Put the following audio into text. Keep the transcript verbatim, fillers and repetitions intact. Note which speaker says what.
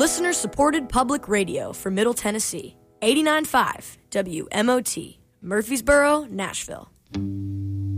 Speaker 1: Listener-supported public radio for Middle Tennessee. eighty-nine point five W M O T, Murfreesboro, Nashville.